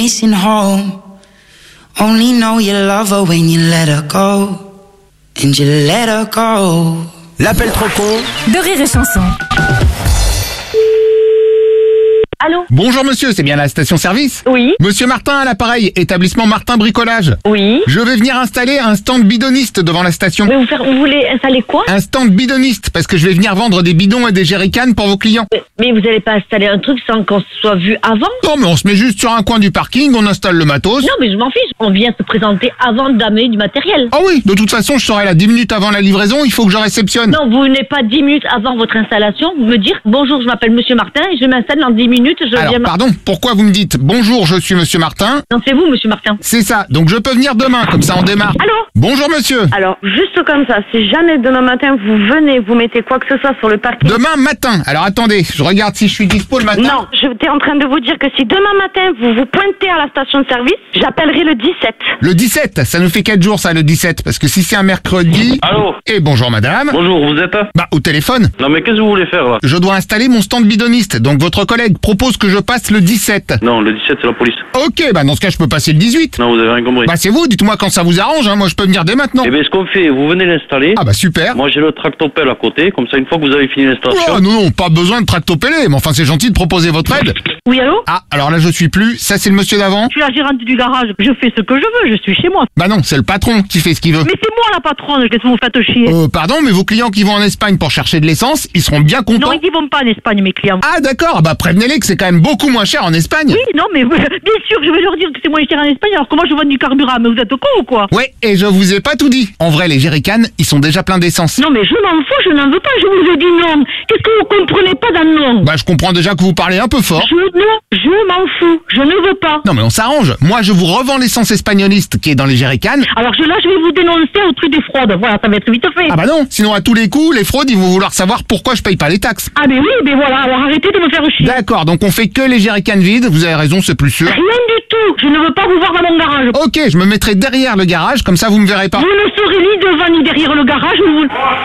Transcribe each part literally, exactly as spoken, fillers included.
Missing home. Only know you love her when you let her go. And you let her go. L'appel trop con de Rire et Chanson. Allô? Bonjour monsieur, c'est bien la station-service? Oui. Monsieur Martin à l'appareil, établissement Martin Bricolage. Oui. Je vais venir installer un stand bidoniste devant la station. Mais vous, faire, vous voulez installer quoi? Un stand bidoniste, parce que je vais venir vendre des bidons et des jerrycans pour vos clients. Mais, mais vous n'allez pas installer un truc sans qu'on se soit vu avant? Non mais on se met juste sur un coin du parking, on installe le matos. Non, mais je m'en fiche. On vient se présenter avant d'amener du matériel. Ah oui, de toute façon je serai là dix minutes avant la livraison, il faut que je réceptionne. Non, vous venez pas dix minutes avant votre installation, vous me dire bonjour, je m'appelle Monsieur Martin et je m'installe dans dix minutes. Je Alors viens... pardon, pourquoi vous me dites bonjour, je suis Monsieur Martin? Non, c'est vous, Monsieur Martin. C'est ça, donc je peux venir demain, comme ça on démarre. Allô? Bonjour monsieur. Alors, juste comme ça, si jamais demain matin vous venez, vous mettez quoi que ce soit sur le parking... Demain matin. Alors attendez, je regarde si je suis dispo le matin. Non, j'étais en train de vous dire que si demain matin vous vous pointez à la station de service, j'appellerai le dix-sept. Le dix-sept, ça nous fait quatre jours ça le dix-sept, parce que si c'est un mercredi... Allô? Et bonjour madame. Bonjour, vous êtes? Bah au téléphone. Non mais qu'est-ce que vous voulez faire là? Je dois installer mon stand bidoniste, donc votre collègue propose que je passe le dix-sept. Non, le dix-sept c'est la police. Ok, bah dans ce cas je peux passer le dix-huit. Non, vous avez rien compris. Bah c'est vous, dites-moi quand ça vous arrange, hein. Moi je peux venir dès maintenant. Eh bien ce qu'on fait, vous venez l'installer. Ah bah super. Moi j'ai le tractopelle à côté, comme ça une fois que vous avez fini l'installation... Oh, non, non, pas besoin de tractopelle, mais enfin c'est gentil de proposer votre aide. Oui, allô? Ah, alors là je suis plus, ça c'est le monsieur d'avant? Je suis la gérante du garage, je fais ce que je veux, je suis chez moi. Bah non, c'est le patron qui fait ce qu'il veut. Mais c'est moi la patronne, qu'est-ce que vous faites chier? Euh, pardon, mais vos clients qui vont en Espagne pour chercher de l'essence, ils seront bien contents. Non, ils n'y vont pas en Espagne, mes clients. Ah d'accord, bah prévenez-les que c'est quand même beaucoup moins cher en Espagne. Oui, non, mais bien sûr, je vais leur dire que c'est moins cher en Espagne, alors que moi je vends du carburant, mais vous êtes con ou quoi? Ouais, et je vous ai pas tout dit. En vrai, les jerrycans, ils sont déjà pleins d'essence. Non, mais je m'en fous, je n'en veux pas, je vous ai dit non. Qu'est-ce que vous comprenez pas dans le non? Bah je comprends déjà que vous parlez un peu fort. Je, non, je m'en fous, je ne veux pas. Non mais on s'arrange. Moi je vous revends l'essence espagnoliste qui est dans les jerrycans. Alors je, là, je vais vous dénoncer au truc des fraudes. Voilà, ça va être vite fait. Ah bah non, sinon à tous les coups, les fraudes, ils vont vouloir savoir pourquoi je paye pas les taxes. Ah mais oui, mais voilà, alors arrêtez de me faire chier. D'accord, donc on fait que les jerrycans vides, vous avez raison, c'est plus sûr. Rien du tout, je ne veux pas vous voir dans mon garage. Ok, je me mettrai derrière le garage, comme ça vous me verrez pas. Vous ne serez ni devant ni derrière le garage, vous...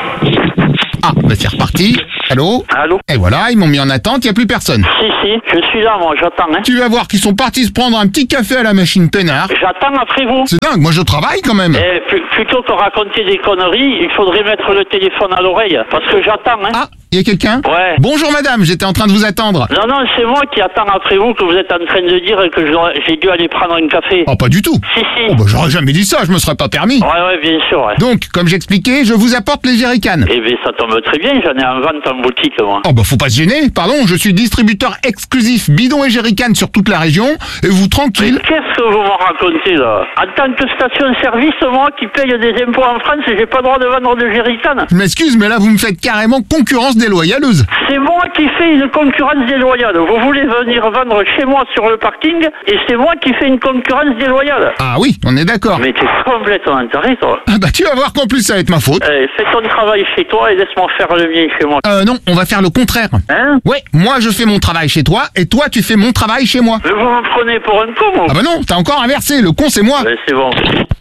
Ah, bah c'est reparti. Allô? Allô? Et voilà, ils m'ont mis en attente, y a plus personne. Si, si, je suis là moi, j'attends hein. Tu vas voir qu'ils sont partis se prendre un petit café à la machine peinard. J'attends après vous. C'est dingue, moi je travaille quand même. Eh, pl- plutôt que raconter des conneries, il faudrait mettre le téléphone à l'oreille, parce que j'attends hein. Ah, y a quelqu'un? Ouais. Bonjour madame, j'étais en train de vous attendre. Non, non, c'est moi qui attends après vous que vous êtes en train de dire que j'aurais- j'ai dû aller prendre un café. Oh, pas du tout. Si, si. Oh, bah j'aurais jamais dit ça, je me serais pas permis. Ouais, ouais, bien sûr, ouais. Donc, comme j'expliquais, je vous apporte les jerrycans. Eh bien, ça tombe très bien, j'en ai en vente en boutique, moi. Oh bah faut pas se gêner, pardon, je suis distributeur exclusif bidon et jerrycan sur toute la région, et vous Mais tranquille. qu'est-ce que vous me racontez, là? En tant que station-service, moi qui paye des impôts en France, j'ai pas le droit de vendre de jerrycan. Je m'excuse, mais là vous me faites carrément concurrence déloyaleuse. C'est moi qui fais une concurrence déloyale. Vous voulez venir vendre chez moi sur le parking, et c'est moi qui fais une concurrence déloyale. Ah oui, on est d'accord. Mais t'es complètement taré, toi. Ah bah tu vas voir qu'en plus ça va être ma faute. Eh, fais ton travail chez toi et laisse-moi faire le mien chez moi. Euh non, on va faire le contraire. Hein? Ouais, moi je fais mon travail chez toi, et toi tu fais mon travail chez moi. Mais vous me prenez pour un con, moi. Ah bah non, t'as encore inversé, le con c'est moi. Ben, c'est bon.